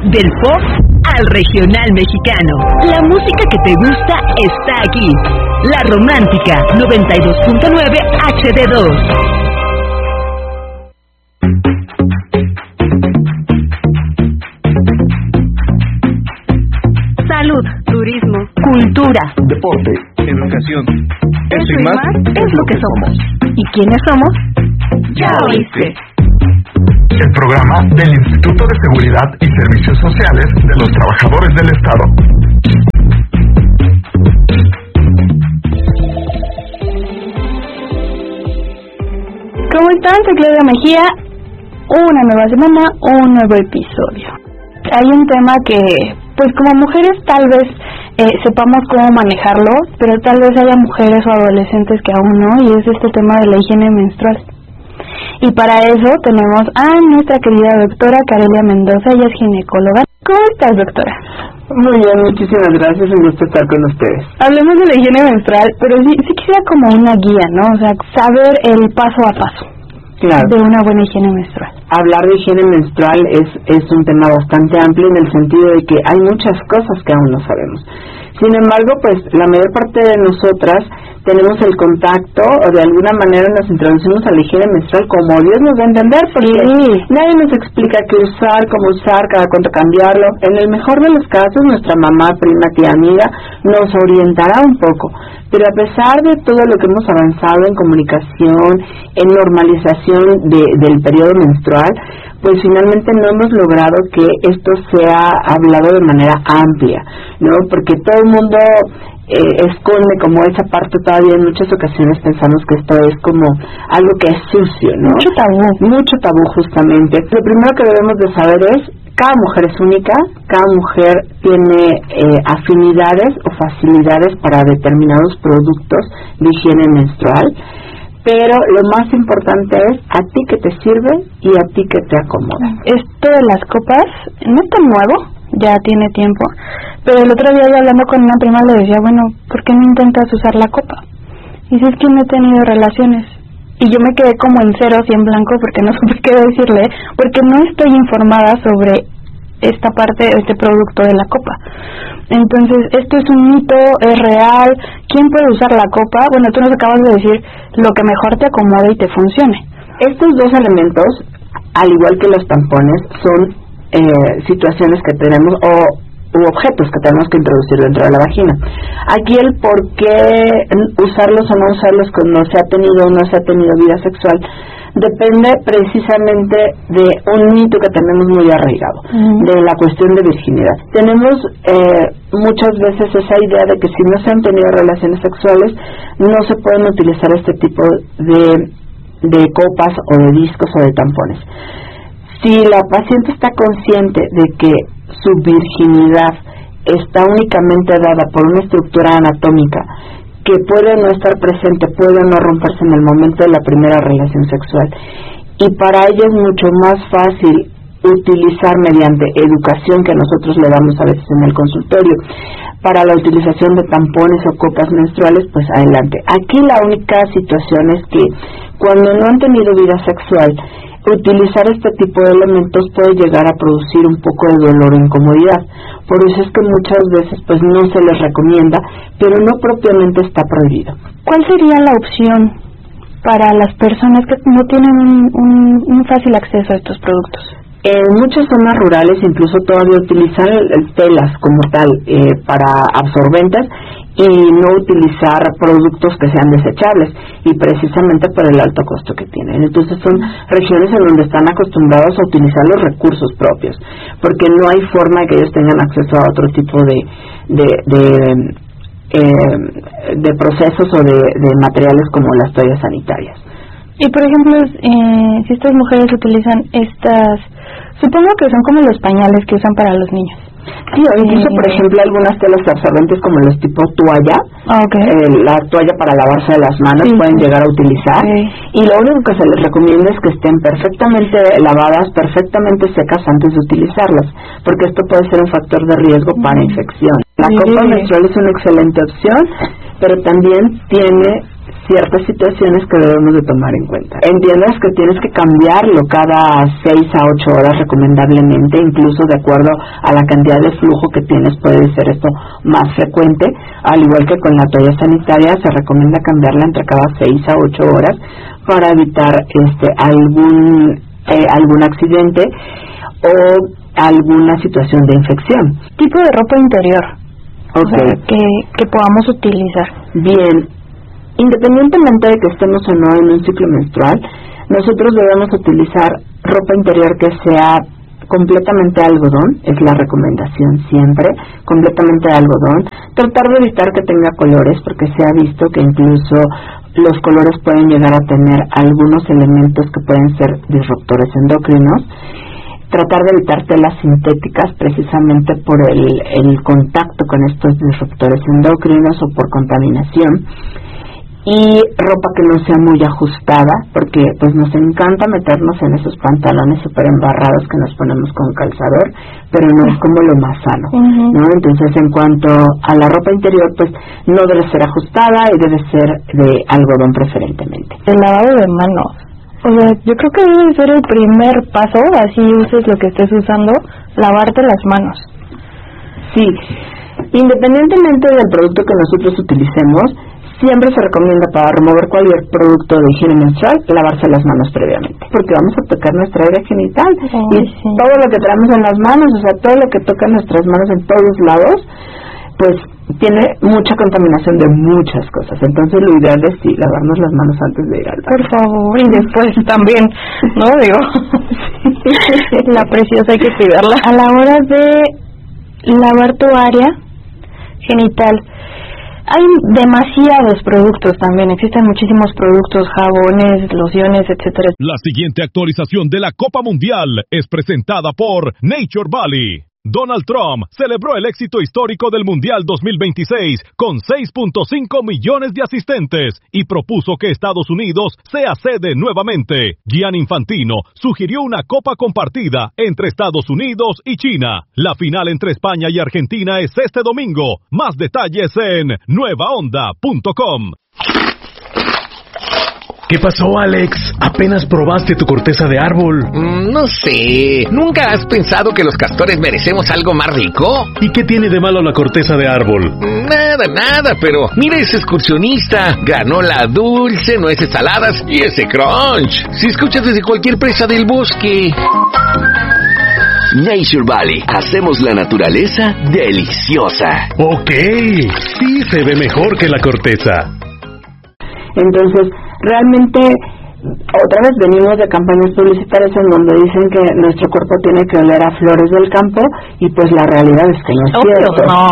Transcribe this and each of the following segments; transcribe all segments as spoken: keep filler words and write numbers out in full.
Del pop al regional mexicano. La música que te gusta está aquí. La Romántica noventa y dos punto nueve H D dos. Salud, turismo, cultura, deporte, educación. Eso y más es lo que somos. ¿Y quiénes somos? Ya oíste. El programa del Instituto de Seguridad y Servicios Sociales de los Trabajadores del Estado. ¿Cómo están? Soy Claudia Mejía. Una nueva semana, un nuevo episodio. Hay un tema que, pues como mujeres tal vez eh, sepamos cómo manejarlo, pero tal vez haya mujeres o adolescentes que aún no, y es este tema de la higiene menstrual. Y para eso tenemos a nuestra querida doctora Carelia Mendoza, ella es ginecóloga. ¿Cómo estás, doctora? Muy bien, muchísimas gracias, un gusto estar con ustedes. Hablemos de la higiene menstrual, pero sí, sí quisiera como una guía, ¿no? O sea, saber el paso a paso. Claro. De una buena higiene menstrual. Hablar de higiene menstrual es, es un tema bastante amplio en el sentido de que hay muchas cosas que aún no sabemos. Sin embargo, pues la mayor parte de nosotras tenemos el contacto o de alguna manera nos introducimos a la higiene menstrual como Dios nos va a entender, porque sí. Nadie nos explica qué usar, cómo usar, cada cuánto cambiarlo. En el mejor de los casos, nuestra mamá, prima, tía, amiga nos orientará un poco. Pero a pesar de todo lo que hemos avanzado en comunicación, en normalización de, del periodo menstrual, pues finalmente no hemos logrado que esto sea hablado de manera amplia, ¿no? Porque todo el mundo eh, esconde como esa parte todavía. En muchas ocasiones pensamos que esto es como algo que es sucio, ¿no? Mucho tabú. Mucho tabú, justamente. Lo primero que debemos de saber es, cada mujer es única, cada mujer tiene eh, afinidades o facilidades para determinados productos de higiene menstrual, pero lo más importante es a ti que te sirve y a ti que te acomoda. Esto de las copas no es tan nuevo, ya tiene tiempo, pero el otro día yo hablando con una prima le decía, bueno, ¿por qué no intentas usar la copa? Y dice, es que no he tenido relaciones. Y yo me quedé como en cero, y en blanco, porque no supe qué decirle, porque no estoy informada sobre esta parte, este producto de la copa. Entonces, esto es un mito, es real. ¿Quién puede usar la copa? Bueno, tú nos acabas de decir lo que mejor te acomode y te funcione. Estos dos elementos, al igual que los tampones, son eh, situaciones que tenemos o u objetos que tenemos que introducir dentro de la vagina. Aquí el por qué usarlos o no usarlos cuando se ha tenido o no se ha tenido vida sexual depende precisamente de un mito que tenemos muy arraigado, uh-huh. de la cuestión de virginidad. Tenemos eh, muchas veces esa idea de que si no se han tenido relaciones sexuales no se pueden utilizar este tipo de, de copas o de discos o de tampones. Si la paciente está consciente de que su virginidad está únicamente dada por una estructura anatómica que puede no estar presente, puede no romperse en el momento de la primera relación sexual, y para ella es mucho más fácil utilizar mediante educación que nosotros le damos a veces en el consultorio para la utilización de tampones o copas menstruales, pues adelante. Aquí la única situación es que cuando no han tenido vida sexual, utilizar este tipo de elementos puede llegar a producir un poco de dolor o incomodidad. Por eso es que muchas veces pues no se les recomienda, pero no propiamente está prohibido. ¿Cuál sería la opción para las personas que no tienen un, un, un fácil acceso a estos productos? En muchas zonas rurales incluso todavía utilizan el, el telas como tal eh, para absorbentes y no utilizar productos que sean desechables, y precisamente por el alto costo que tienen. Entonces son regiones en donde están acostumbrados a utilizar los recursos propios, porque no hay forma de que ellos tengan acceso a otro tipo de de, de, eh, de procesos o de, de materiales como las toallas sanitarias. Y por ejemplo, eh, si estas mujeres utilizan estas, supongo que son como los pañales que usan para los niños. Sí, o incluso, por ejemplo, algunas telas absorbentes como los tipo toalla, okay. eh, la toalla para lavarse las manos, sí, pueden llegar a utilizar, okay. Y lo único que se les recomienda es que estén perfectamente lavadas, perfectamente secas antes de utilizarlas, porque esto puede ser un factor de riesgo mm. para infección. La sí, copa menstrual es una excelente opción, pero también tiene ciertas situaciones que debemos de tomar en cuenta. Entiendas que tienes que cambiarlo cada seis a ocho horas recomendablemente, incluso de acuerdo a la cantidad de flujo que tienes puede ser esto más frecuente, al igual que con la toalla sanitaria se recomienda cambiarla entre cada seis a ocho horas para evitar este algún eh, algún accidente o alguna situación de infección. Tipo de ropa interior, okay. O sea, que, que podamos utilizar. Bien, independientemente de que estemos o no en un ciclo menstrual, nosotros debemos utilizar ropa interior que sea completamente algodón, es la recomendación siempre, completamente algodón. Tratar de evitar que tenga colores, porque se ha visto que incluso los colores pueden llegar a tener algunos elementos que pueden ser disruptores endocrinos. Tratar de evitar telas sintéticas precisamente por el, el contacto con estos disruptores endocrinos o por contaminación. Y ropa que no sea muy ajustada, porque pues nos encanta meternos en esos pantalones súper embarrados que nos ponemos con calzador, pero no es como lo más sano, uh-huh. ¿no? Entonces, en cuanto a la ropa interior, pues no debe ser ajustada y debe ser de algodón preferentemente. El lavado de manos, o sea, yo creo que debe ser el primer paso, así uses lo que estés usando, lavarte las manos. Sí, independientemente del producto que nosotros utilicemos, siempre se recomienda para remover cualquier producto de higiene menstrual lavarse las manos previamente, porque vamos a tocar nuestra área genital oh, y sí. todo lo que traemos en las manos, o sea, todo lo que toca nuestras manos en todos lados, pues tiene mucha contaminación de muchas cosas. Entonces lo ideal es sí, lavarnos las manos antes de ir al baño. Por favor, y después también, ¿no? Digo, la preciosa hay que cuidarla. A la hora de lavar tu área genital, hay demasiados productos también, existen muchísimos productos, jabones, lociones, etcétera. La siguiente actualización de la Copa Mundial es presentada por Nature Valley. Donald Trump celebró el éxito histórico del Mundial dos mil veintiséis con seis punto cinco millones de asistentes y propuso que Estados Unidos sea sede nuevamente. Gianni Infantino sugirió una copa compartida entre Estados Unidos y China. La final entre España y Argentina es este domingo. Más detalles en nueva onda punto com. ¿Qué pasó, Alex? Apenas probaste tu corteza de árbol. Mm, no sé. ¿Nunca has pensado que los castores merecemos algo más rico? ¿Y qué tiene de malo la corteza de árbol? Nada, nada, pero mira ese excursionista. Granola dulce, nueces saladas y ese crunch. Si escuchas desde cualquier presa del bosque. Nature Valley. Hacemos la naturaleza deliciosa. Ok. Sí se ve mejor que la corteza. Entonces, realmente, otra vez venimos de campañas publicitarias en donde dicen que nuestro cuerpo tiene que oler a flores del campo y pues la realidad es que no es cierto. No.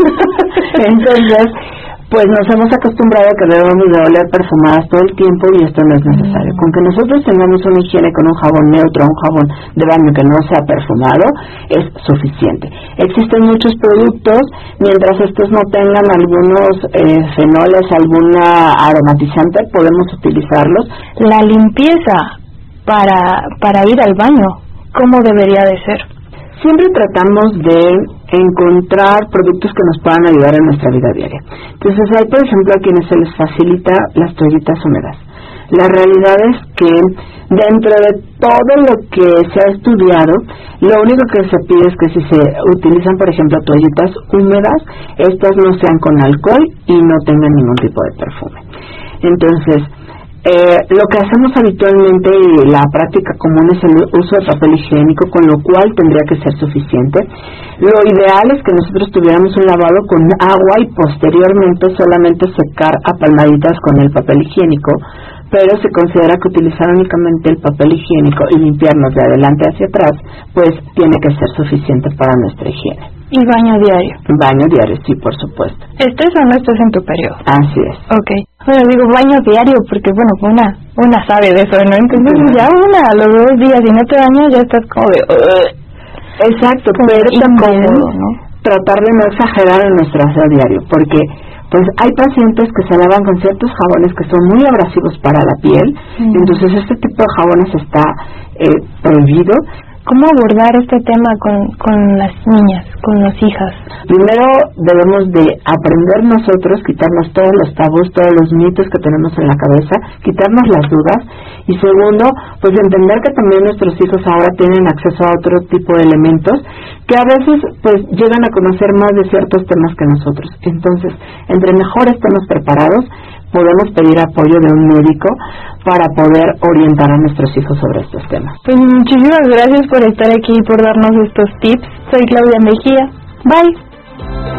Entonces, pues nos hemos acostumbrado a que debemos de oler perfumadas todo el tiempo y esto no es necesario. Con que nosotros tengamos una higiene con un jabón neutro, un jabón de baño que no sea perfumado, es suficiente. Existen muchos productos, mientras estos no tengan algunos eh, fenoles, alguna aromatizante, podemos utilizarlos. La limpieza para, para ir al baño, ¿cómo debería de ser? Siempre tratamos de encontrar productos que nos puedan ayudar en nuestra vida diaria. Entonces hay, por ejemplo, a quienes se les facilita las toallitas húmedas. La realidad es que dentro de todo lo que se ha estudiado, lo único que se pide es que si se utilizan, por ejemplo, toallitas húmedas, estas no sean con alcohol y no tengan ningún tipo de perfume. Entonces, Eh, lo que hacemos habitualmente y la práctica común es el uso de papel higiénico, con lo cual tendría que ser suficiente. Lo ideal es que nosotros tuviéramos un lavado con agua y posteriormente solamente secar a palmaditas con el papel higiénico, pero se considera que utilizar únicamente el papel higiénico y limpiarnos de adelante hacia atrás, pues tiene que ser suficiente para nuestra higiene. ¿Y baño diario? Baño diario, sí, por supuesto. ¿Estés o no estés en tu periodo? Así es. Ok. Bueno, digo baño diario porque, bueno, una una sabe de eso, ¿no? Entonces sí. Ya una a los dos días y no te bañas ya estás como de... Uh, Exacto, como pero también ¿no? tratar de no exagerar en nuestro aseo diario, porque pues hay pacientes que se lavan con ciertos jabones que son muy abrasivos para la piel, mm. entonces este tipo de jabones está eh, prohibido. cómo abordar este tema con, con las niñas, con las hijas. Primero debemos de aprender nosotros, quitarnos todos los tabús, todos los mitos que tenemos en la cabeza, quitarnos las dudas, y segundo, pues entender que también nuestros hijos ahora tienen acceso a otro tipo de elementos que a veces pues llegan a conocer más de ciertos temas que nosotros. Entonces, entre mejor estemos preparados, podemos pedir apoyo de un médico para poder orientar a nuestros hijos sobre estos temas. Pues muchísimas gracias por estar aquí y por darnos estos tips. Soy Claudia Mejía. Bye.